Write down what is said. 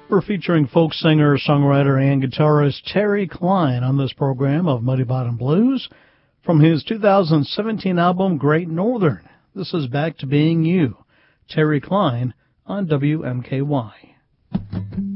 We're featuring folk singer, songwriter, and guitarist Terry Klein on this program of Muddy Bottom Blues from his 2017 album Great Northern. This is Back to Being You. Terry Klein on WMKY.